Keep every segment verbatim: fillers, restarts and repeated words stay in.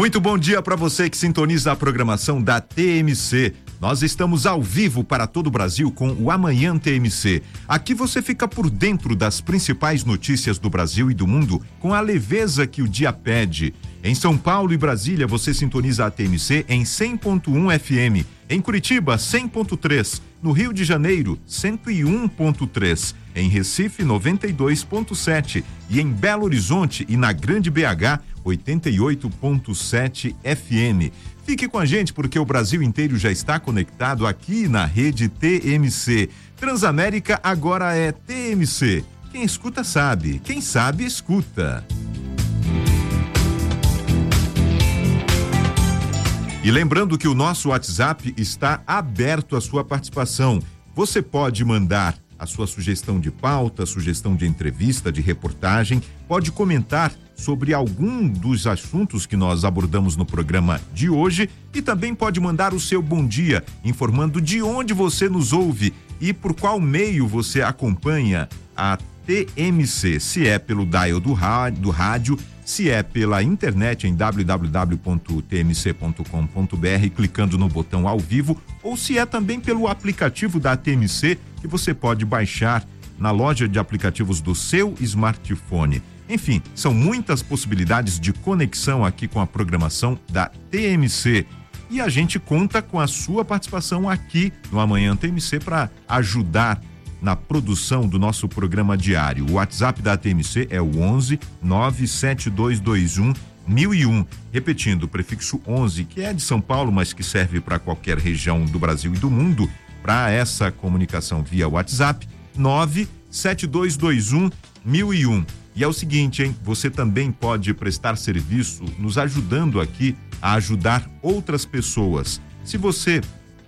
Muito bom dia para você que sintoniza a programação da T M C. Nós estamos ao vivo para todo o Brasil com o Amanhã T M C. Aqui você fica por dentro das principais notícias do Brasil e do mundo com a leveza que o dia pede. Em São Paulo e Brasília você sintoniza a T M C em cem ponto um F M. Em Curitiba, cem ponto três. No Rio de Janeiro, cento e um ponto três. Em Recife, noventa e dois ponto sete. E em Belo Horizonte e na Grande B H, oitenta e oito ponto sete F M. Fique com a gente porque o Brasil inteiro já está conectado aqui na rede T M C. Transamérica agora é T M C. Quem escuta sabe, quem sabe escuta. E lembrando que o nosso WhatsApp está aberto à sua participação. Você pode mandar a sua sugestão de pauta, sugestão de entrevista, de reportagem, pode comentar sobre algum dos assuntos que nós abordamos no programa de hoje e também pode mandar o seu bom dia, informando de onde você nos ouve e por qual meio você acompanha a T M C, se é pelo dial do rádio, do rádio se é pela internet em w w w ponto t m c ponto com ponto b r, clicando no botão ao vivo, ou se é também pelo aplicativo da T M C, que você pode baixar na loja de aplicativos do seu smartphone. Enfim, são muitas possibilidades de conexão aqui com a programação da T M C. E a gente conta com a sua participação aqui no Amanhã T M C para ajudar na produção do nosso programa diário. O WhatsApp da T M C é o onze nove sete dois dois um mil e um. Repetindo, o prefixo onze, que é de São Paulo, mas que serve para qualquer região do Brasil e do mundo, para essa comunicação via WhatsApp, nove sete dois dois um mil e um. E é o seguinte, hein? Você também pode prestar serviço nos ajudando aqui a ajudar outras pessoas. Se você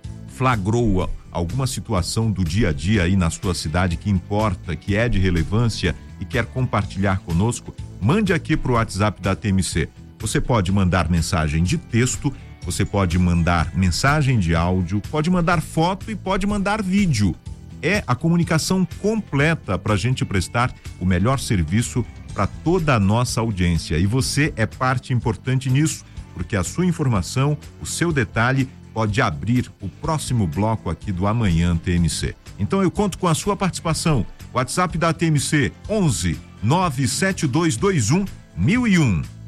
flagrou alguma situação do dia a dia aí na sua cidade que importa, que é de relevância e quer compartilhar conosco, mande aqui para o WhatsApp da T M C. Você pode mandar mensagem de texto, você pode mandar mensagem de áudio, pode mandar foto e pode mandar vídeo. É a comunicação completa para a gente prestar o melhor serviço para toda a nossa audiência. E você é parte importante nisso, porque a sua informação, o seu detalhe, pode abrir o próximo bloco aqui do Amanhã T M C. Então eu conto com a sua participação. WhatsApp da T M C onze nove sete dois dois um mil e um.